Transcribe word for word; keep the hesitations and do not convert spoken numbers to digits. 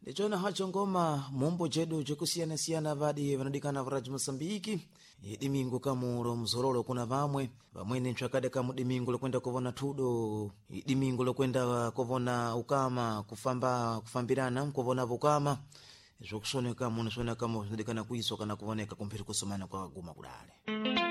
Ndichona hacho ngoma mumbo jedu jekusiyana siyana vadi vanadikana varaji Mosambiki dimingo kamuro mzororo kuna vamwe vamwene nchakade kamu dimingo lokwenda kuvona tudo dimingo lokwenda kuvona ukama kufamba kufambirana kuvona vukama zokusoneka muno soneka mo ndikana kuiso kana kuvoneka kumpiri kusomana kwa guma kudale.